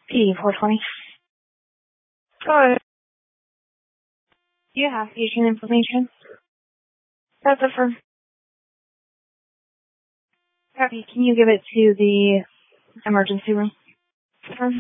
PD-420. Go ahead. Do you have patient information? That's affirmed. Copy. Can you give it to the emergency room? Affirmed.